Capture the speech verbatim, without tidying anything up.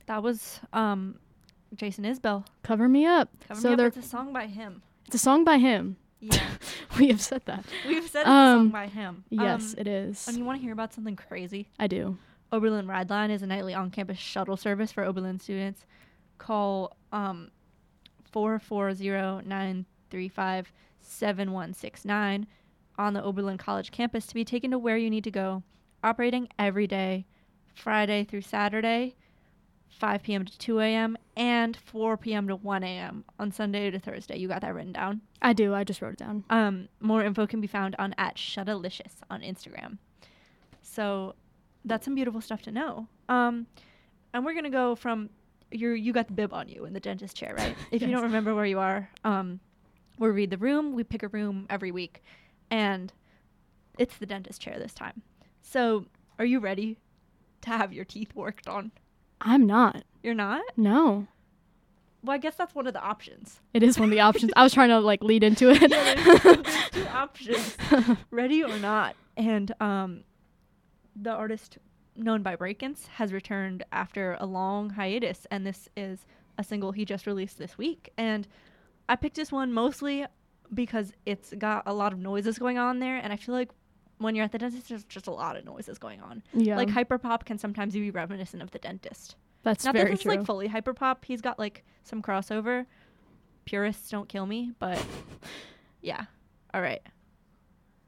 That was um, Jason Isbell. Cover Me Up. Cover so Me Up. they're- It's a song by him. It's a song by him. Yeah. We have said that. We've said it's a Um, song by him. Yes, Um, it is. And you want to hear about something crazy? I do. Oberlin Ride Line is a nightly on-campus shuttle service for Oberlin students. Call um, four four zero, nine three five, seven one six nine on the Oberlin College campus to be taken to where you need to go. Operating every day, Friday through Saturday, five p.m. to two a.m. and four p.m. to one a.m. on Sunday to Thursday. You got that written down? I do. I just wrote it down. Um, more info can be found on at Shuttalicious on Instagram. So that's some beautiful stuff to know. Um, and we're gonna go from your you got the bib on you in the dentist chair, right? If you Yes. don't remember where you are, um, we read the room. We pick a room every week, and it's the dentist chair this time. So are you ready to have your teeth worked on? I'm not. You're not? No. Well, I guess that's one of the options. It is one of the options. I was trying to like lead into it. Yeah, there's, there's two options, ready or not. And um, the artist known by Breakins has returned after a long hiatus, and this is a single he just released this week. And I picked this one mostly because it's got a lot of noises going on there, and I feel like when you're at the dentist, there's just a lot of noises going on. Yeah. Like hyperpop can sometimes be reminiscent of the dentist. That's Not very that it's true. like fully hyperpop. He's got like some crossover. Purists don't kill me, but yeah. All right.